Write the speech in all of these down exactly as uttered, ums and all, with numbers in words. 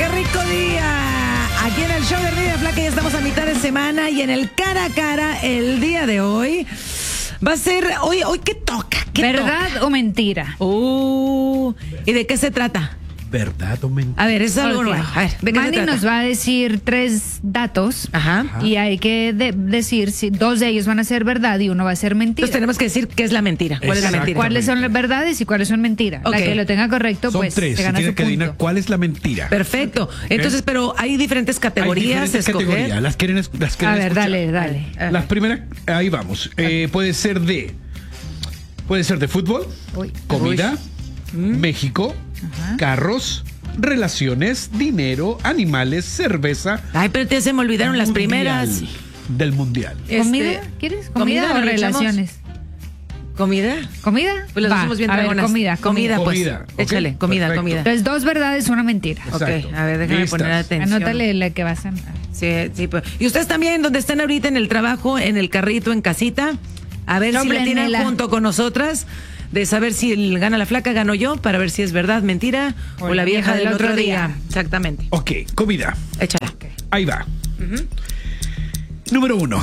rico día! Aquí en el show de Ardilla Flaca ya estamos a mitad de semana y en el cara a cara el día de hoy va a ser, hoy, hoy ¿qué toca? ¿Qué ¿Verdad toca? o mentira? Uh, ¿y de qué se trata? ¿Verdad o mentira? A ver, es algo Okay. nuevo. A ver, ¿de qué Manny se trata? nos va a decir tres datos. Ajá. Ajá. Y hay que de- decir si dos de ellos van a ser verdad y uno va a ser mentira. Entonces tenemos que decir qué es la mentira. ¿Cuál es la Exacto. mentira? ¿Cuáles son las verdades y cuáles son mentiras? Ok. La que lo tenga correcto, Son pues tres. se Se gana tiene su que adivinar punto. cuál es la mentira. Perfecto. Entonces, pero hay diferentes Hay categorías de diferentes escoger. categorías. Las quieren, es- las quieren A ver, escuchar. dale, dale. Ah. Las primeras, ahí vamos. Eh, puede ser de. Puede ser de fútbol, Uy. comida, México, Ajá. carros, relaciones, dinero, animales, cerveza. Ay, pero ya se me olvidaron las mundial, primeras. Del mundial. ¿Comida? Este, ¿Quieres? ¿comida ¿Comida, o le echamos? relaciones? ¿Comida? ¿Comida? Pues las Va, hacemos bien a ver, dragonas. comida, Comida, comida. pues. Comida, ok, Échale, comida, perfecto. comida. Entonces, dos verdades, una mentira. Ok, Exacto. a ver, déjame Listas. poner atención. Anótale la que vas a... Sí, sí, pues. Y ustedes también, donde están ahorita en el trabajo, en el carrito, en casita, a ver si le tienen Sóplenmela. junto con nosotras, de saber si el gana la flaca, gano yo, para ver si es verdad, mentira, o, la vieja del otro día. Exactamente. Ok, comida. Échala. Ahí va. Número uno.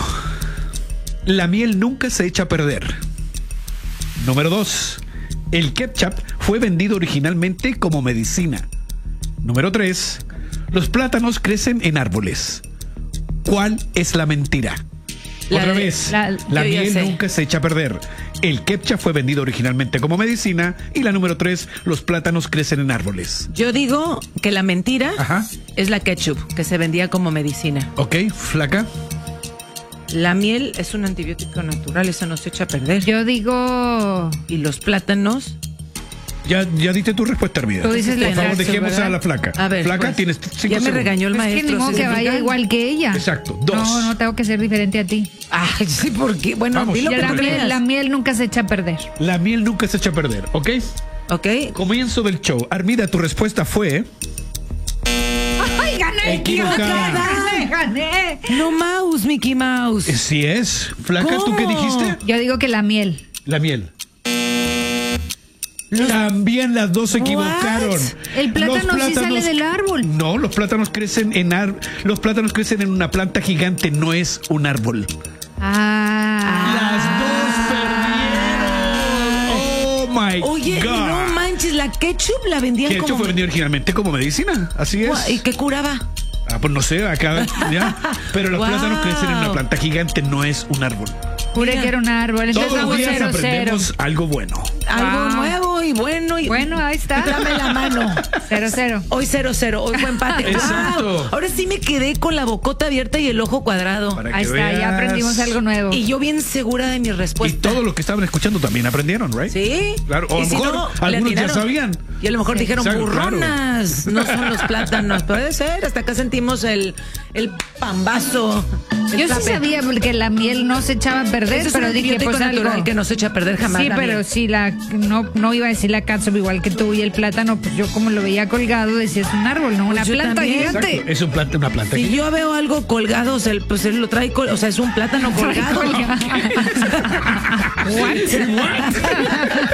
La miel nunca se echa a perder. Número dos. El ketchup fue vendido originalmente como medicina. Número tres. Los plátanos crecen en árboles. ¿Cuál es la mentira? La Otra de- vez. la- La, yo ya miel sé. nunca se echa a perder. El ketchup fue vendido originalmente como medicina. Y la número tres. Los plátanos crecen en árboles. Yo digo que la mentira Ajá. es la ketchup, que se vendía como medicina. Ok, flaca. La miel es un antibiótico natural, eso no se echa a perder. Yo digo... Y los plátanos... Ya, ya diste tu respuesta, Hermida. Tú dices Por la favor, ketchup, dejemos ¿verdad? a la flaca. A ver, Flaca, pues, tienes cinco ya me segundos. regañó el Pues que maestro. ni modo ¿se que vaya fijan? igual que ella. Exacto, dos. No, no tengo que ser diferente a ti. Ay, sí, ¿por qué? Bueno, Vamos. di lo Ya que la, tú miel, creas. la miel nunca se echa a perder. La miel nunca se echa a perder, ¿ok? ¿Ok? Comienzo del show. Armida, tu respuesta fue... ¡Ay, gané! Equivocada. ¡Gané! ¡Gané! No mouse, Mickey Mouse. Sí es. Flaca, ¿tú qué ¿Cómo? dijiste? Yo digo que la miel. La miel. También las dos se equivocaron. El plátano Los sí sale del árbol. No, los plátanos crecen en ar... los plátanos crecen en una planta gigante, no es un árbol. Ah. Las dos perdieron. Oh my Oye, God. no manches, la ketchup la vendían Que de hecho como... fue vendido originalmente como medicina, así es. ¿Y qué curaba? Ah, pues no sé, acá ya. Pero los Wow. plátanos crecen en una planta gigante, no es un árbol. Juré Mira. que era un árbol. Entonces Todos los vamos días cero, cero. aprendemos algo bueno. Algo Wow. nuevo y bueno. Y... Bueno, ahí está. Dame la mano. Cero, cero. Hoy cero, cero. Hoy fue empate. Exacto. Wow. Ahora sí me quedé con la bocota abierta y el ojo cuadrado. Para Ahí que está, ya veas. aprendimos algo nuevo. Y yo bien segura de mi Y respuesta. todos los que estaban escuchando también aprendieron, ¿right? Sí. Claro, o a Y lo si mejor no, le algunos ya atinaron. sabían. Y a lo mejor dijeron Exacto, burronas. No son los plátanos. Puede ser. Hasta acá sentimos el, el pambazo. El Yo sí zape. sabía que la miel no se echaba a perder, Ese es pero un dije, antibiótico pues natural algo. que no se echa a perder jamás. Sí, la pero miel. si la no no iba a decir la catsup igual que tú y el plátano, pues yo como lo veía colgado decía es un árbol, no una Pues yo planta también. gigante. Exacto, es un planta, una planta. Si yo veo algo colgado, o sea, el- pues él lo trae, col- o sea, es un plátano colgado. What?